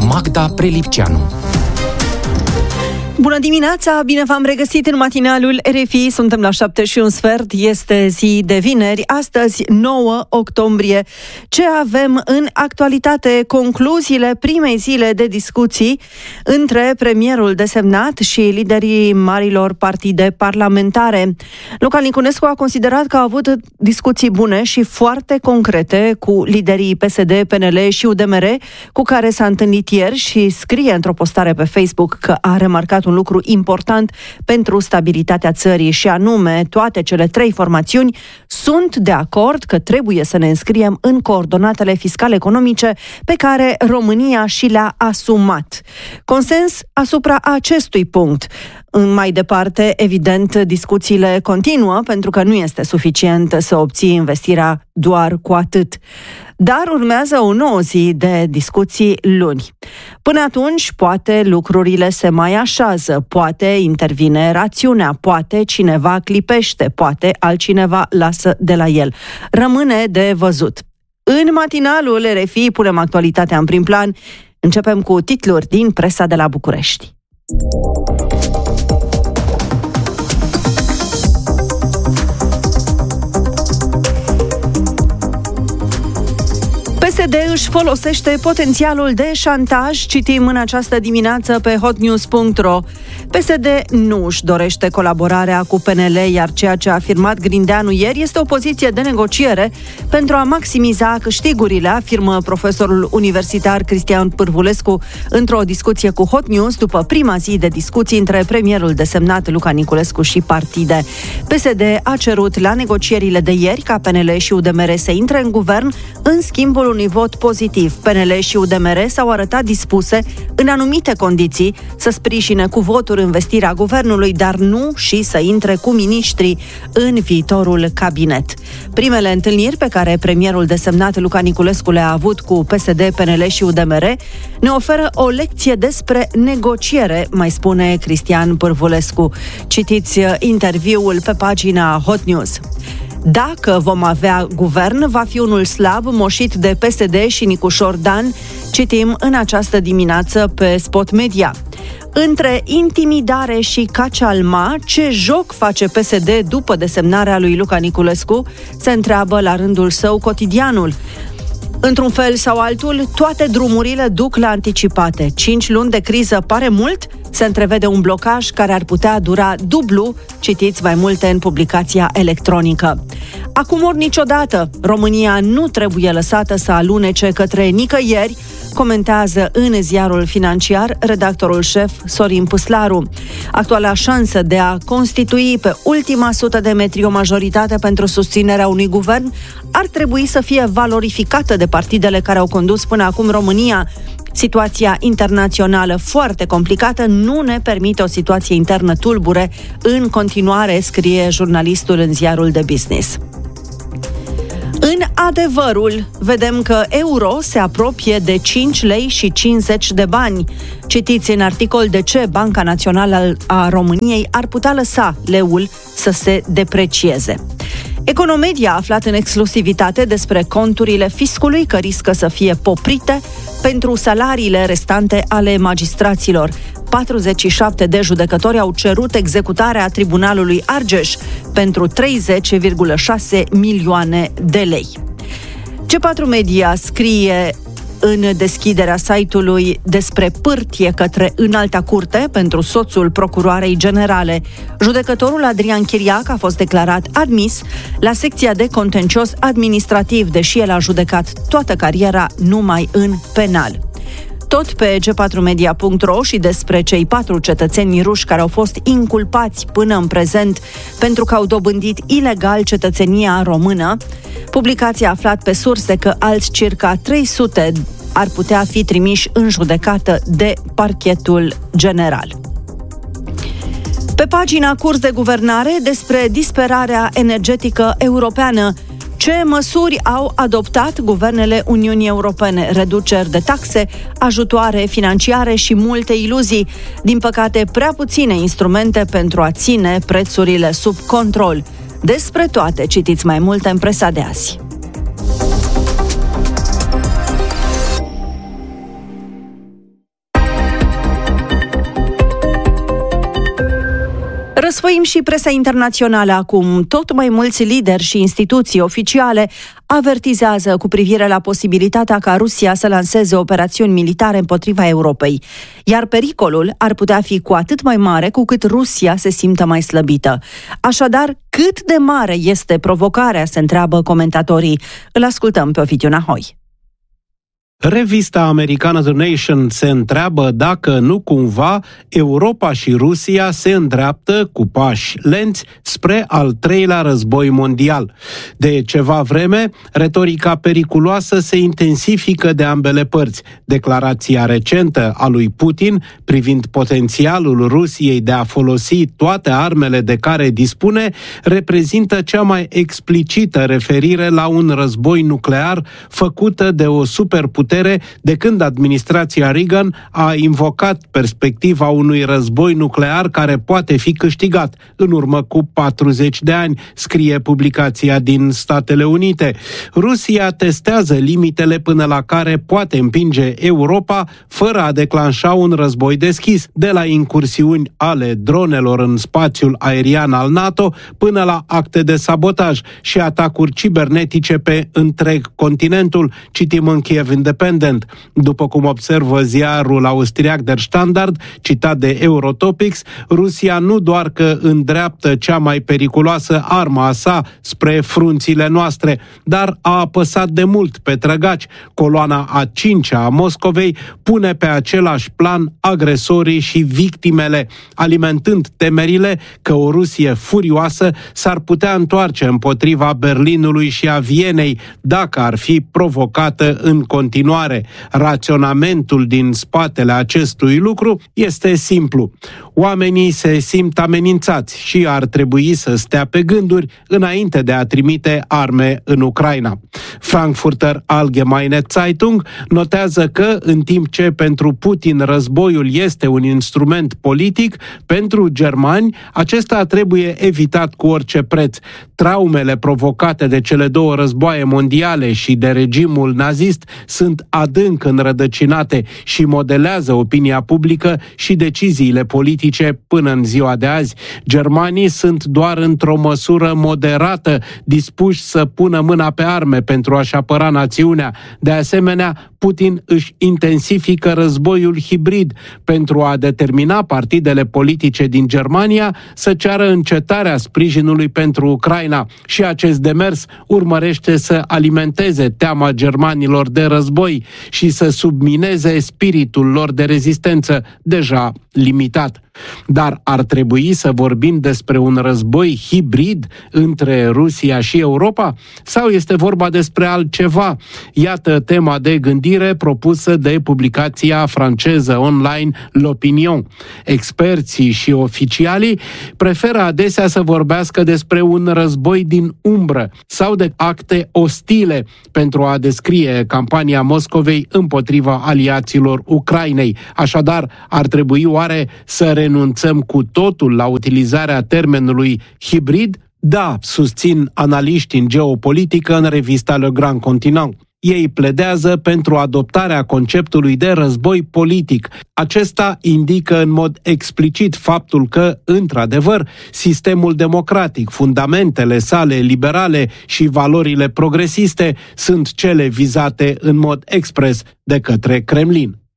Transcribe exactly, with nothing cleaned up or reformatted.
Magda Prelipceanu. Bună dimineața, bine v-am regăsit în matinalul R F I, suntem la șapte și un sfert, este zi de vineri, astăzi nouă octombrie. Ce avem în actualitate? Concluziile primei zile de discuții între premierul desemnat și liderii marilor partide parlamentare. Luca Niculescu a considerat că a avut discuții bune și foarte concrete cu liderii P S D, P N L și U D M R, cu care s-a întâlnit ieri și scrie într-o postare pe Facebook că a remarcat un lucru important pentru stabilitatea țării și anume toate cele trei formațiuni sunt de acord că trebuie să ne înscriem în coordonatele fiscale economice pe care România și le-a asumat. Consens asupra acestui punct. Mai departe, evident, discuțiile continuă pentru că nu este suficient să obții investirea doar cu atât. Dar urmează o nouă zi de discuții luni. Până atunci, poate lucrurile se mai așează, poate intervine rațiunea, poate cineva clipește, poate altcineva lasă de la el. Rămâne de văzut. În matinalul R F I punem actualitatea în prim plan. Începem cu titluri din presa de la București. P S D își folosește potențialul de șantaj, citim în această dimineață pe hotnews punct ro. P S D nu își dorește colaborarea cu P N L, iar ceea ce a afirmat Grindeanu ieri este o poziție de negociere pentru a maximiza câștigurile, afirmă profesorul universitar Cristian Pârvulescu într-o discuție cu Hot News după prima zi de discuții între premierul desemnat Luca Niculescu și partide. P S D a cerut la negocierile de ieri ca P N L și U D M R să intre în guvern în schimbul unui vot pozitiv. P N L și U D M R s-au arătat dispuse, în anumite condiții, să sprijine cu voturi investirea guvernului, dar nu și să intre cu miniștrii în viitorul cabinet. Primele întâlniri pe care premierul desemnat Luca Niculescu le-a avut cu P S D, P N L și U D M R ne oferă o lecție despre negociere, mai spune Cristian Pârvulescu. Citiți interviul pe pagina Hot News. Dacă vom avea guvern, va fi unul slab, moșit de P S D și Nicușor Dan, citim în această dimineață pe Spot Media. Între intimidare și cacealma, ce joc face P S D după desemnarea lui Luca Niculescu? Se întreabă la rândul său Cotidianul. Într-un fel sau altul, toate drumurile duc la anticipate. Cinci luni de criză pare mult? Se întrevede un blocaj care ar putea dura dublu. Citiți mai multe în publicația electronică. Acum ori niciodată, România nu trebuie lăsată să alunece către nicăieri, comentează în Ziarul Financiar redactorul șef Sorin Păslaru. Actuala șansă de a constitui pe ultima sută de metri o majoritate pentru susținerea unui guvern ar trebui să fie valorificată de partidele care au condus până acum România. Situația internațională foarte complicată nu ne permite o situație internă tulbure. În continuare, scrie jurnalistul în Ziarul de Business. În Adevărul, vedem că euro se apropie de cinci lei și cincizeci de bani. Citiți în articol de ce Banca Națională a României ar putea lăsa leul să se deprecieze. Economedia a aflat în exclusivitate despre conturile fiscului că riscă să fie poprite pentru salariile restante ale magistraților. patruzeci și șapte de judecători au cerut executarea Tribunalului Argeș pentru treizeci virgulă șase milioane de lei. C patru Media scrie în deschiderea site-ului despre pârtie către Înalta Curte pentru soțul procuroarei generale. Judecătorul Adrian Chiriac a fost declarat admis la secția de contencios administrativ, deși el a judecat toată cariera numai în penal. Tot pe g patru media punct ro și despre cei patru cetățeni ruși care au fost inculpați până în prezent pentru că au dobândit ilegal cetățenia română. Publicația a aflat pe surse că alți circa trei sute ar putea fi trimiși în judecată de Parchetul General. Pe pagina Curs de Guvernare despre disperarea energetică europeană. Ce măsuri au adoptat guvernele Uniunii Europene? Reduceri de taxe, ajutoare financiare și multe iluzii. Din păcate, prea puține instrumente pentru a ține prețurile sub control. Despre toate citiți mai multe în presa de azi. Răsfoim și presa internațională acum. Tot mai mulți lideri și instituții oficiale avertizează cu privire la posibilitatea ca Rusia să lanseze operațiuni militare împotriva Europei. Iar pericolul ar putea fi cu atât mai mare cu cât Rusia se simtă mai slăbită. Așadar, cât de mare este provocarea, se întreabă comentatorii. Îl ascultăm pe Ovidiu Nahoi. Revista americană The Nation se întreabă dacă nu cumva Europa și Rusia se îndreaptă cu pași lenți spre al treilea război mondial. De ceva vreme, retorica periculoasă se intensifică de ambele părți. Declarația recentă a lui Putin privind potențialul Rusiei de a folosi toate armele de care dispune reprezintă cea mai explicită referire la un război nuclear făcută de o superputere de când administrația Reagan a invocat perspectiva unui război nuclear care poate fi câștigat în urmă cu patruzeci de ani, scrie publicația din Statele Unite. Rusia testează limitele până la care poate împinge Europa fără a declanșa un război deschis, de la incursiuni ale dronelor în spațiul aerian al NATO până la acte de sabotaj și atacuri cibernetice pe întreg continentul, citim în Kiev Independent. După cum observă ziarul austriac Der Standard, citat de Eurotopics, Rusia nu doar că îndreaptă cea mai periculoasă armă a sa spre frunțile noastre, dar a apăsat de mult pe trăgaci. Coloana a cincea a Moscovei pune pe același plan agresorii și victimele, alimentând temerile că o Rusie furioasă s-ar putea întoarce împotriva Berlinului și a Vienei dacă ar fi provocată în continuare. Raționamentul din spatele acestui lucru este simplu. Oamenii se simt amenințați și ar trebui să stea pe gânduri înainte de a trimite arme în Ucraina. Frankfurter Allgemeine Zeitung notează că, în timp ce pentru Putin războiul este un instrument politic, pentru germani acesta trebuie evitat cu orice preț. Traumele provocate de cele două războaie mondiale și de regimul nazist sunt adânc înrădăcinate și modelează opinia publică și deciziile politice până în ziua de azi. Germanii sunt doar într-o măsură moderată dispuși să pună mâna pe arme pentru a-și apăra națiunea. De asemenea, Putin își intensifică războiul hibrid pentru a determina partidele politice din Germania să ceară încetarea sprijinului pentru Ucraina și acest demers urmărește să alimenteze teama germanilor de război și să submineze spiritul lor de rezistență deja limitat. Dar ar trebui să vorbim despre un război hibrid între Rusia și Europa? Sau este vorba despre altceva? Iată tema de gândire propusă de publicația franceză online L'Opinion. Experții și oficialii preferă adesea să vorbească despre un război din umbră sau de acte ostile pentru a descrie campania Moscovei împotriva aliaților Ucrainei. Așadar, ar trebui oare să renunțăm cu totul la utilizarea termenului hibrid? Da, susțin analiști în geopolitică în revista Le Grand Continent. Ei pledează pentru adoptarea conceptului de război politic. Acesta indică în mod explicit faptul că, într-adevăr, sistemul democratic, fundamentele sale liberale și valorile progresiste sunt cele vizate în mod expres de către Kremlin.